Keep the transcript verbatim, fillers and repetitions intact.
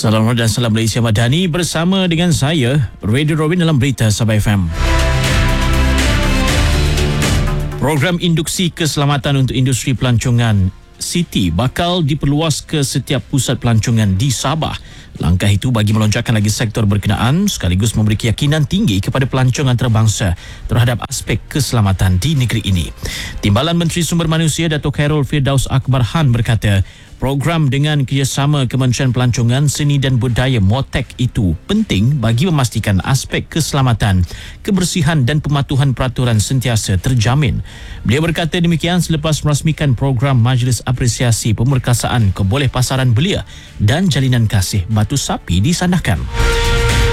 Salam dan salam Malaysia Madani bersama dengan saya, Radio Robin dalam Berita Sabah F M. Program induksi keselamatan untuk industri pelancongan City bakal diperluas ke setiap pusat pelancongan di Sabah. Langkah itu bagi melonjakkan lagi sektor berkenaan sekaligus memberi keyakinan tinggi kepada pelancong antarabangsa terhadap aspek keselamatan di negeri ini. Timbalan Menteri Sumber Manusia Datuk Khairul Firdaus Akbar Han berkata, program dengan kerjasama Kementerian Pelancongan, Seni dan Budaya MOTEK itu penting bagi memastikan aspek keselamatan, kebersihan dan pematuhan peraturan sentiasa terjamin. Beliau berkata demikian selepas merasmikan program Majlis Apresiasi Pemerkasaan Kebolehpasaran Belia dan Jalinan Kasih Batu Sapi disandahkan.